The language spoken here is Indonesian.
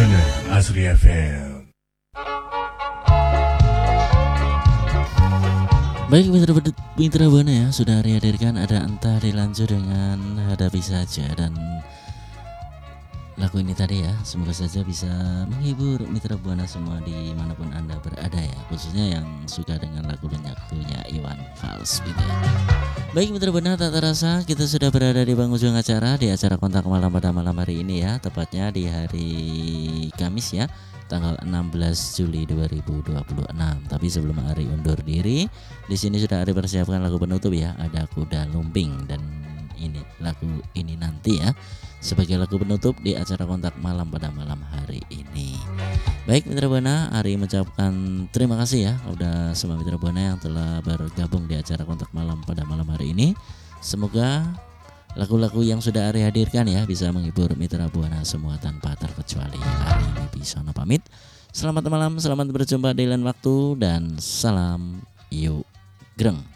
Buana Asri FM. Baik mitra Buana ya, sudah dihadirkan ada Entah Dilanjut dengan Hadapi Saja. Dan lagu ini tadi ya, semoga saja bisa menghibur mitra Buana semua dimanapun Anda berada ya, khususnya yang suka dengan lagunya Iwan Fals gitu ya. Baik mitra Buana, tak terasa kita sudah berada di penghujung acara, di acara Kontak Malam pada malam hari ini ya, tepatnya di hari Kamis ya, tanggal 16 Juli 2026. Tapi sebelum hari undur diri, di sini sudah ada persiapkan lagu penutup ya, ada Kuda Lumping, dan ini lagu ini nanti ya sebagai lagu penutup di acara Kontak Malam pada malam hari ini. Baik mitra Buana, Ari mengucapkan terima kasih ya udah semua mitra Buana yang telah bergabung di acara Kontak Malam pada malam hari ini. Semoga lagu-lagu yang sudah Ari hadirkan ya bisa menghibur mitra Buana semua tanpa terkecuali. Ari Wibisono pamit. Selamat malam, selamat berjumpa di lain waktu, dan salam yuk greng.